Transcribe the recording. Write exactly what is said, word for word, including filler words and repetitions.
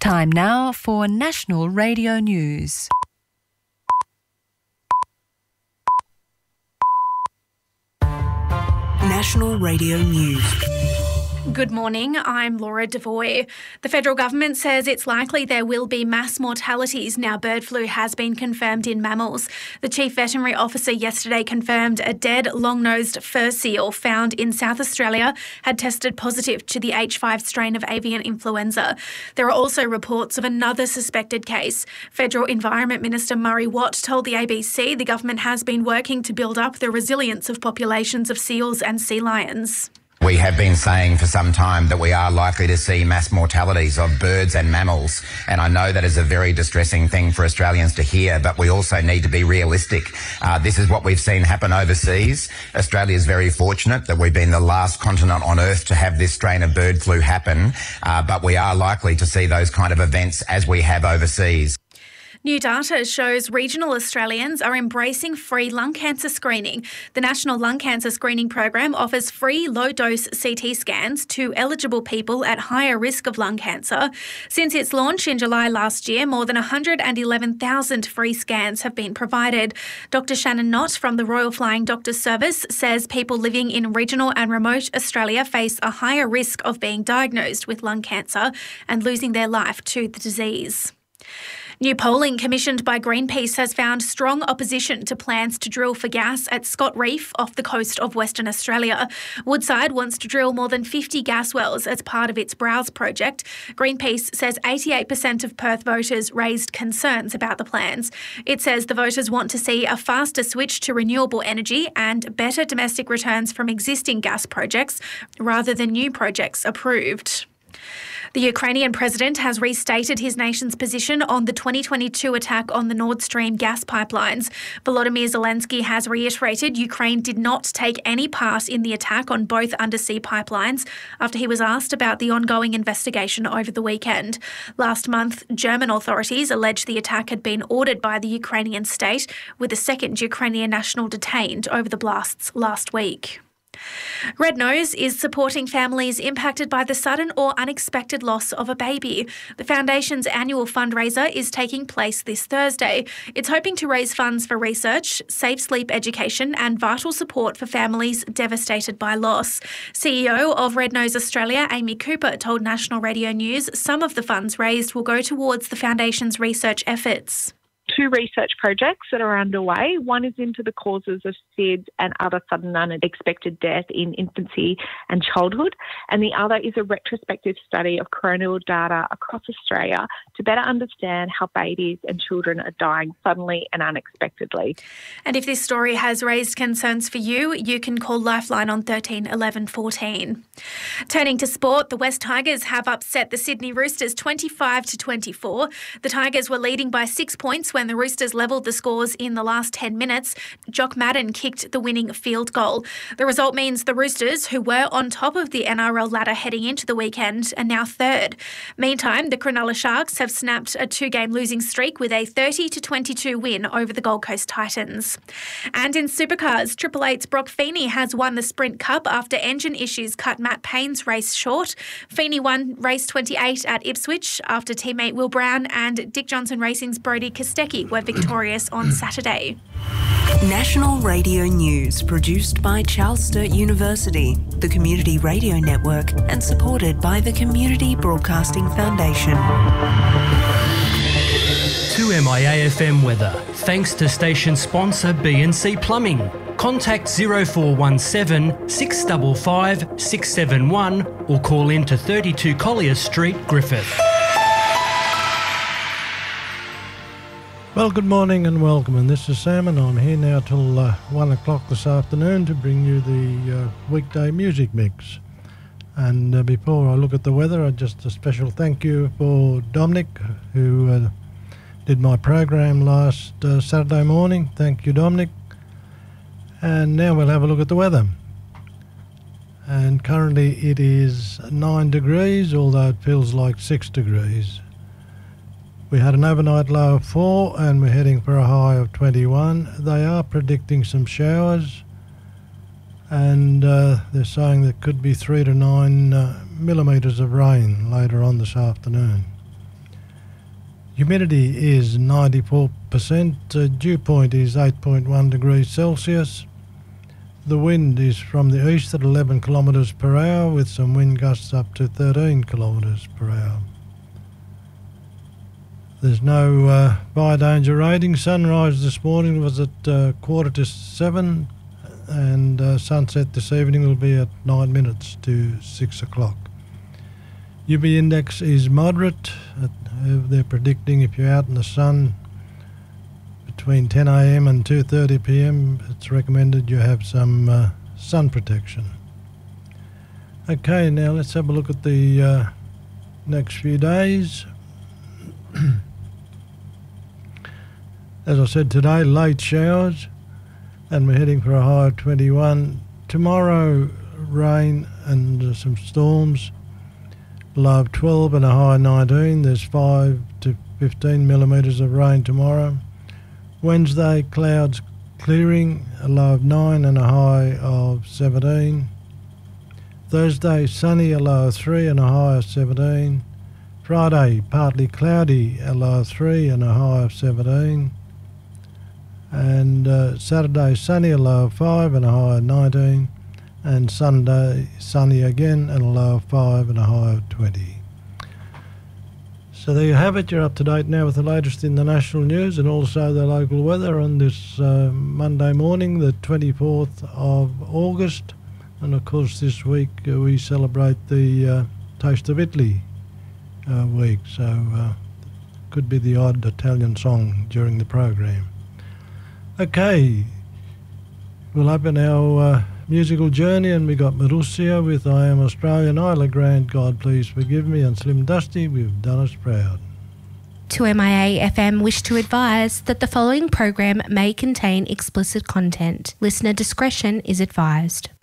Time now for National Radio News. National Radio News. Good morning, I'm Laura Devoy. The federal government says it's likely there will be mass mortalities now bird flu has been confirmed in mammals. The Chief Veterinary Officer yesterday confirmed a dead long-nosed fur seal found in South Australia had tested positive to the H five strain of avian influenza. There are also reports of another suspected case. Federal Environment Minister Murray Watt told the A B C the government has been working to build up the resilience of populations of seals and sea lions. We have been saying for some time that we are likely to see mass mortalities of birds and mammals, and I know that is a very distressing thing for Australians to hear, but we also need to be realistic. Uh, this is what we've seen happen overseas. Australia is very fortunate that we've been the last continent on Earth to have this strain of bird flu happen, uh, but we are likely to see those kind of events as we have overseas. New data shows regional Australians are embracing free lung cancer screening. The National Lung Cancer Screening Program offers free low-dose C T scans to eligible people at higher risk of lung cancer. Since its launch in July last year, more than one hundred eleven thousand free scans have been provided. Doctor Shannon Knott from the Royal Flying Doctors Service says people living in regional and remote Australia face a higher risk of being diagnosed with lung cancer and losing their life to the disease. New polling commissioned by Greenpeace has found strong opposition to plans to drill for gas at Scott Reef off the coast of Western Australia. Woodside wants to drill more than fifty gas wells as part of its Browse project. Greenpeace says eighty-eight percent of Perth voters raised concerns about the plans. It says the voters want to see a faster switch to renewable energy and better domestic returns from existing gas projects rather than new projects approved. The Ukrainian president has restated his nation's position on the twenty twenty-two attack on the Nord Stream gas pipelines. Volodymyr Zelensky has reiterated Ukraine did not take any part in the attack on both undersea pipelines after he was asked about the ongoing investigation over the weekend. Last month, German authorities alleged the attack had been ordered by the Ukrainian state, with a second Ukrainian national detained over the blasts last week. Red Nose is supporting families impacted by the sudden or unexpected loss of a baby. The Foundation's annual fundraiser is taking place this Thursday. It's hoping to raise funds for research, safe sleep education and vital support for families devastated by loss. C E O of Red Nose Australia, Amy Cooper, told National Radio News some of the funds raised will go towards the Foundation's research efforts. Two research projects that are underway. One is into the causes of S I D and other sudden unexpected death in infancy and childhood, and the other is a retrospective study of coronial data across Australia to better understand how babies and children are dying suddenly and unexpectedly. And if this story has raised concerns for you, you can call Lifeline on thirteen eleven fourteen. Turning to sport, the West Tigers have upset the Sydney Roosters twenty-five to twenty-four. The Tigers were leading by six points when the Roosters levelled the scores in the last ten minutes. Jock Madden kicked the winning field goal. The result means the Roosters, who were on top of the N R L ladder heading into the weekend, are now third. Meantime, the Cronulla Sharks have snapped a two-game losing streak with a thirty to twenty-two win over the Gold Coast Titans. And in Supercars, Triple Eight's Brock Feeney has won the Sprint Cup after engine issues cut Matt Payne's race short. Feeney won race twenty-eight at Ipswich after teammate Will Brown and Dick Johnson Racing's Brodie Kostecki were victorious on Saturday. National Radio News, produced by Charles Sturt University, the Community Radio Network, and supported by the Community Broadcasting Foundation. To M I A F M weather, thanks to station sponsor B and C Plumbing. Contact zero four one seven, six five five, six seven one or call in to thirty-two Collier Street, Griffith. Well, good morning and welcome, and this is Sam, and I'm here now till uh, one o'clock this afternoon to bring you the uh, weekday music mix. And uh, before I look at the weather, I just a special thank you for Dominic, who uh, did my program last uh, Saturday morning. Thank you, Dominic. And now we'll have a look at the weather. And currently it is nine degrees, although it feels like six degrees. We had an overnight low of four and we're heading for a high of twenty-one. They are predicting some showers, and uh, they're saying there could be three to nine uh, millimetres of rain later on this afternoon. Humidity is ninety-four percent. Uh, dew point is eight point one degrees Celsius. The wind is from the east at eleven kilometres per hour with some wind gusts up to thirteen kilometres per hour. There's no uh, fire danger rating. Sunrise this morning was at uh, quarter to seven, and uh, sunset this evening will be at nine minutes to six o'clock. U V index is moderate. Uh, they're predicting if you're out in the sun between ten a m and two thirty p m, it's recommended you have some uh, sun protection. Okay, now let's have a look at the uh, next few days. As I said today, late showers, and we're heading for a high of twenty-one. Tomorrow, rain and uh, some storms, low of twelve and a high of nineteen. There's five to fifteen millimetres of rain tomorrow. Wednesday, clouds clearing, a low of nine and a high of seventeen. Thursday, sunny, a low of three and a high of seventeen. Friday, partly cloudy, a low of three and a high of seventeen. And uh, Saturday, sunny, a low of five and a high of nineteen. And Sunday, sunny again, and a low of five and a high of twenty. So there you have it. You're up to date now with the latest in the national news and also the local weather on this uh, Monday morning, the twenty-fourth of August. And of course this week uh, we celebrate the uh, Taste of Italy uh, week, so uh, could be the odd Italian song during the program. Okay, we'll open our uh, musical journey, and we got Marussia with I Am Australian, Isla Grant, God Please Forgive Me, and Slim Dusty, We've Done Us Proud. two M I A F M wish to advise that the following program may contain explicit content. Listener discretion is advised.